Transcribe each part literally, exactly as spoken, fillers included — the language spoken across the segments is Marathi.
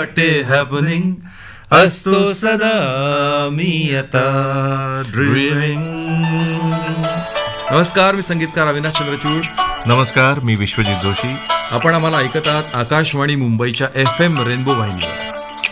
वाटे हॅपनिंग असतो सदा मी आता ड्रीमिंग. नमस्कार, मी संगीतकार अविनाश चंद्रचूड. नमस्कार, मी विश्वजित जोशी. आपण आम्हाला ऐकत आहात आकाशवाणी मुंबईच्या एफ एम रेनबो वाहिनीवर.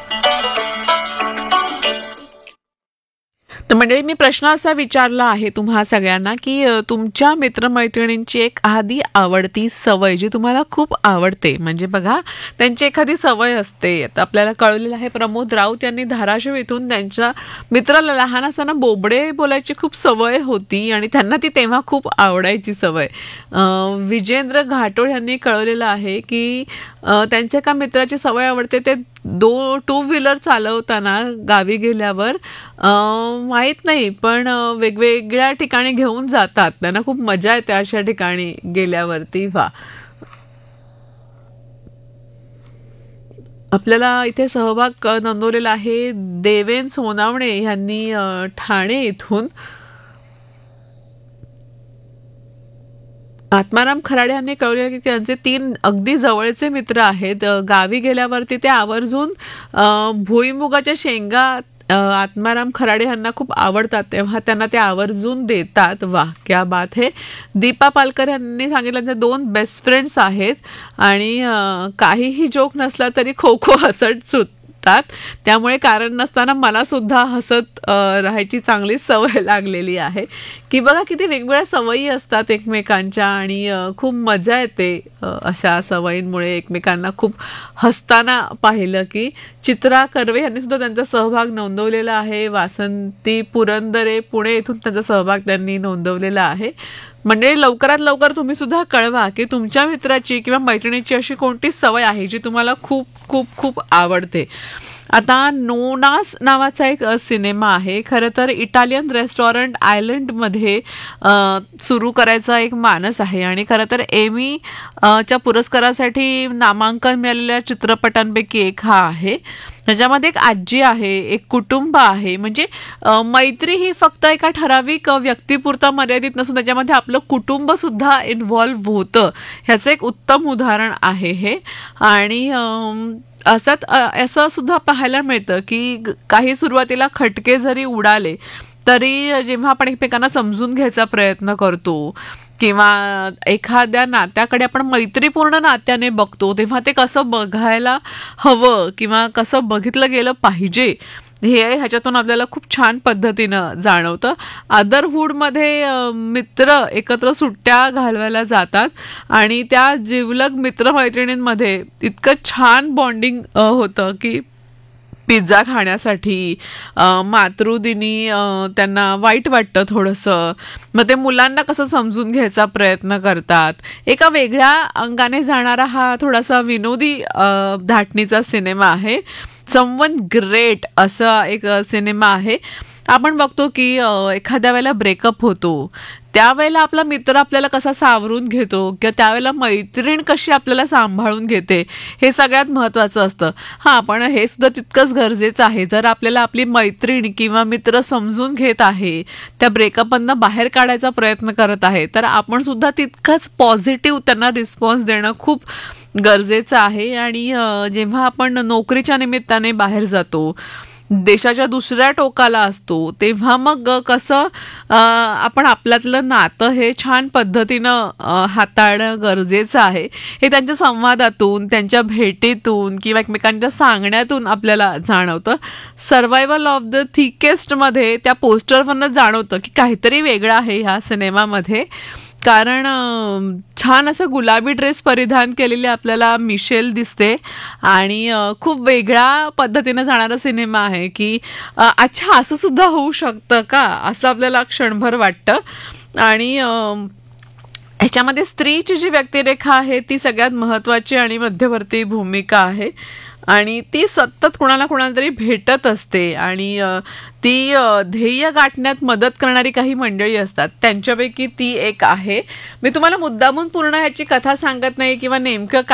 तर मंडळी, मी प्रश्न असा विचारला आहे तुम्हा सगळ्यांना की तुमच्या मित्रमैत्रिणींची एक आधी आवडती सवय जी तुम्हाला खूप आवडते, म्हणजे बघा त्यांची एखादी सवय असते. आता आपल्याला कळलेलं आहे प्रमोद राऊत यांनी धाराशिव इथून त्यांच्या मित्राला लहान असताना बोबडे बोलायची खूप सवय होती आणि त्यांना ती तेव्हा खूप आवडायची सवय. विजेंद्र घाटोळ यांनी कळवलेलं आहे की त्यांच्या एका मित्राची सवय आवडते, ते दो टू व्हीलर चालवताना गावी गेल्यावर माहीत नाही पण वेगवेगळ्या ठिकाणी घेऊन जातात. त्यांना खूप मजा येते अशा ठिकाणी गेल्यावरती. वा, आपल्याला इथे सहभाग नोंदवलेला आहे देवेन सोनावणे यांनी ठाणे इथून. आत्माराम खराडे यांनी कळवले की त्यांचे तीन अगदी जवळचे मित्र आहेत. गावी गेल्यावरती ते आवर्जून भुईमुगाच्या शेंगा आत्माराम खराडे यांना खूप आवडतात, तेव्हा त्यांना ते आवर्जून देतात. वा, क्या बात है. दीपा पालकर यांनी सांगितलं ते दोन बेस्ट फ्रेंड्स आहेत आणि काहीही जोक नसला तरी खो खो हसत सुटतात, त्यामुळे कारण नसताना मला सुद्धा हसत राहायची चांगली सवय लागलेली आहे. की बघा किती वेगवेगळ्या सवयी असतात एकमेकांच्या आणि खूप मजा येते अशा सवयींमुळे. एकमेकांना खूप हसताना पाहिलं की. चित्रा कर्वे यांनी सुद्धा त्यांचा सहभाग नोंदवलेला आहे. वासंती पुरंदरे पुणे इथून त्यांचा सहभाग त्यांनी नोंदवलेला आहे. म्हणजे लवकरात लवकर तुम्ही सुद्धा कळवा की तुमच्या मित्राची किंवा मैत्रिणीची अशी कोणती सवय आहे जी तुम्हाला खूप खूप खूप आवडते. आता नोनास नावाचा एक सिनेमा आहे. खरं तर इटालियन रेस्टॉरंट आयलंडमध्ये सुरू करायचा एक मानस आहे आणि खरं तर एमी च्या पुरस्कारासाठी नामांकन मिळालेल्या चित्रपटांपैकी एक हा आहे. त्याच्यामध्ये एक आजी आहे, एक कुटुंब आहे. म्हणजे मैत्री ही फक्त एका ठराविक व्यक्तीपुरता मर्यादित नसून त्याच्यामध्ये आपलं कुटुंब सुद्धा इन्व्हॉल्व्ह होतं. ह्याचं एक उत्तम उदाहरण आहे हे. आणि असंच असं सुद्धा पाहायला मिळतं की काही सुरुवातीला खटके जरी उडाले तरी जेव्हा आपण एकमेकांना समजून घ्यायचा प्रयत्न करतो किंवा एखाद्या नात्याकडे आपण मैत्रीपूर्ण नात्याने बघतो तेव्हा ते कसं बघायला हवं किंवा कसं बघितलं गेलं पाहिजे हे ह्याच्यातून आपल्याला खूप छान पद्धतीनं जाणवतं. अदरहूडमध्ये मित्र एकत्र सुट्ट्या घालवायला जातात आणि त्या जिवलग मित्रमैत्रिणींमध्ये इतकं छान बॉन्डिंग होतं की पिझ्झा खाण्यासाठी मातृदिनी त्यांना वाईट वाटतं थोडंसं, मग ते मुलांना कसं समजून घ्यायचा प्रयत्न करतात. एका वेगळ्या अंगाने जाणारा हा थोडासा विनोदी धाटणीचा सिनेमा आहे. समवन ग्रेट असा एक सिनेमा आहे. आपण बघतो की एखाद्या वेळेला ब्रेकअप होतो त्यावेळेला आपला मित्र आपल्याला कसा सावरून घेतो किंवा त्यावेळेला मैत्रीण कशी आपल्याला सांभाळून घेते हे सगळ्यात महत्त्वाचं असतं. हां, पण हे सुद्धा तितकंच गरजेचं आहे. जर आपल्याला आपली मैत्रीण किंवा मित्र समजून घेत आहे, त्या ब्रेकअपमधनं बाहेर काढायचा प्रयत्न करत आहे, तर आपण सुद्धा तितकंच पॉझिटिव्ह त्यांना रिस्पॉन्स देणं खूप गरजेचं आहे. आणि जेव्हा आपण नोकरीच्या निमित्ताने बाहेर जातो, देशाच्या दुसऱ्या टोकाला असतो, तेव्हा मग कसं आपण आपल्यातलं नातं हे छान पद्धतीनं हाताळणं गरजेचं आहे. हे त्यांच्या संवादातून, त्यांच्या भेटीतून किंवा एकमेकांच्या सांगण्यातून आपल्याला जाणवतं. सर्वायवल ऑफ द थिकेस्टमध्ये त्या पोस्टरवरनं जाणवतं की काहीतरी वेगळं आहे ह्या सिनेमामध्ये. कारण छान असं गुलाबी ड्रेस परिधान केलेले आपल्याला मिशेल दिसते आणि खूप वेगळ्या पद्धतीनं जाणारा सिनेमा आहे की अच्छा असं सुद्धा होऊ शकतं का असं आपल्याला क्षणभर वाटतं. आणि ह्याच्यामध्ये स्त्रीची जी व्यक्तिरेखा आहे ती सगळ्यात महत्त्वाची आणि मध्यवर्ती भूमिका आहे आणि ती सतत कुणाला कुणाला तरी भेटत असते आणि ती ध्येय गाठण्यात मदत करणारी काही मंडळी असतात, त्यांच्यापैकी ती एक आहे. मी तुम्हाला मुद्दामून पूर्ण ह्याची कथा सांगत नाही किंवा नेमकं